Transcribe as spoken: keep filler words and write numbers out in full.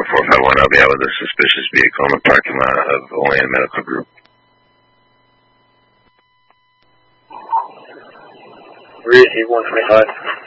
four five one, I'll be out with a suspicious vehicle in the parking lot of Hawaiian Medical Group. Where is he, one twenty-five?